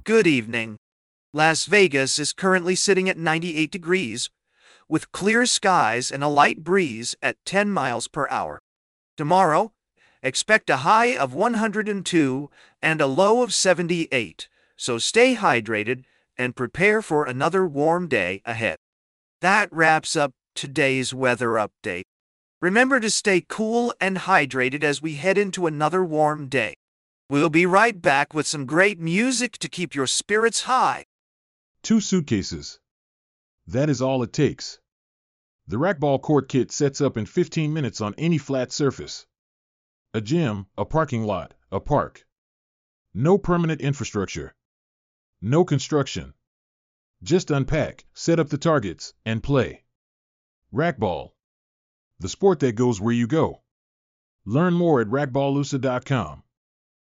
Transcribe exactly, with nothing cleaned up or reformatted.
Good evening. Las Vegas is currently sitting at ninety-eight degrees, with clear skies and a light breeze at ten miles per hour. Tomorrow, expect a high of one hundred two and a low of seventy-eight, so stay hydrated and prepare for another warm day ahead. That wraps up today's weather update. Remember to stay cool and hydrated as we head into another warm day. We'll be right back with some great music to keep your spirits high. Two suitcases. That is all it takes. The Racquetball Court Kit sets up in fifteen minutes on any flat surface. A gym, a parking lot, a park. No permanent infrastructure. No construction. Just unpack, set up the targets, and play. Racquetball. The sport that goes where you go. Learn more at racquetballusa dot com.